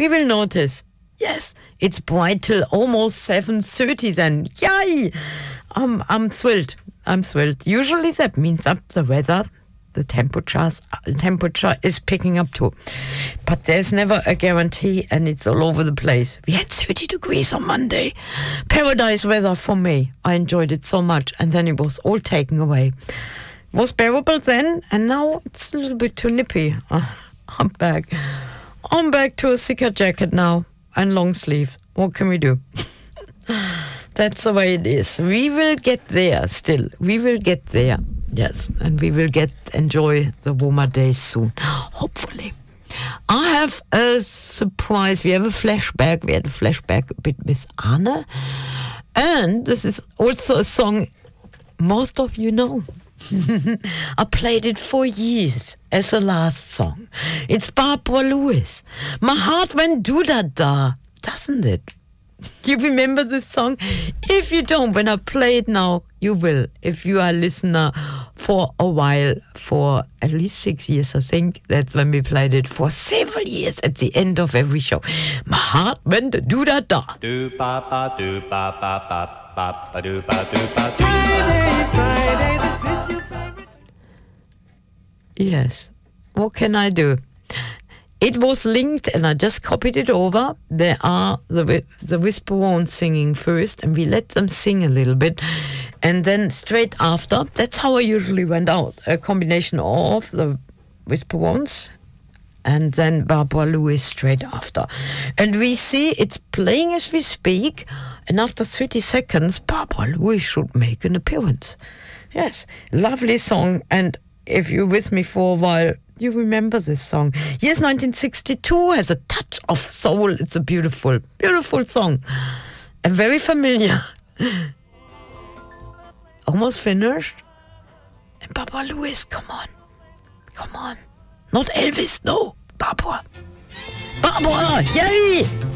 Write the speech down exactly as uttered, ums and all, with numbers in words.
we will notice. Yes, it's bright till almost seven thirty then. Yay! Um, I'm thrilled. I'm thrilled. Usually that means up the weather, the temperatures, temperature is picking up too. But there's never a guarantee, and it's all over the place. We had thirty degrees on Monday. Paradise weather for me. I enjoyed it so much, and then it was all taken away. It was bearable then, and now it's a little bit too nippy. Uh, I'm back. I'm back to a thicker jacket now. And long sleeve. What can we do? That's the way it is. We will get there still. We will get there. Yes. And we will get enjoy the warmer days soon. Hopefully. I have a surprise. We have a flashback. We had a flashback a bit with Anne. And this is also a song most of you know. I played it for years as the last song. It's Barbara Lewis. My heart went do-da-da, doesn't it? You remember this song? If you don't, when I play it now, you will. If you are a listener for a while, for at least six years, I think, that's when we played it for several years at the end of every show. My heart went do-da-da. Do-ba-ba, do-ba-ba-ba. Friday, Friday, this is your favorite. Yes. What can I do? It was linked, and I just copied it over. There are the the Whisperwound singing first, and we let them sing a little bit, and then straight after. That's how I usually went out. A combination of the Whisperwounds and then Barbara Lewis straight after. And we see it's playing as we speak, and after thirty seconds, Barbara Lewis should make an appearance. Yes, lovely song, and if you're with me for a while, you remember this song. Yes, nineteen sixty-two has a touch of soul. It's a beautiful, beautiful song, and very familiar. Almost finished. And Barbara Lewis, come on, come on. Not Elvis, no, Barbara. Barbara, yay!